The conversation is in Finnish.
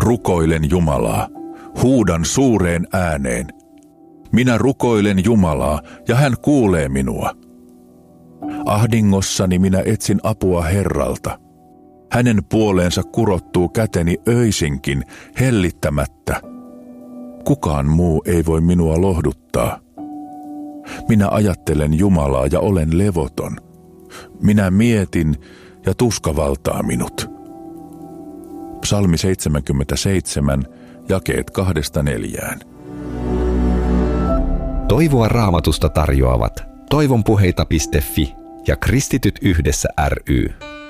rukoilen Jumalaa, huudan suureen ääneen. Minä rukoilen Jumalaa, ja hän kuulee minua. Ahdingossani minä etsin apua Herralta. Hänen puoleensa kurottuu käteni öisinkin, hellittämättä. Kukaan muu ei voi minua lohduttaa. Minä ajattelen Jumalaa ja olen levoton. Minä mietin ja tuska valtaa minut. Psalmi 77, jakeet 2-4. Toivoa Raamatusta tarjoavat toivonpuheita.fi ja Kristityt yhdessä ry.